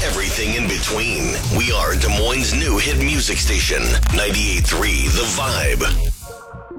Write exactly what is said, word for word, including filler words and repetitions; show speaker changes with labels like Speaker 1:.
Speaker 1: everything in between. We are Des Moines' new hit music station, ninety-eight point three The Vibe.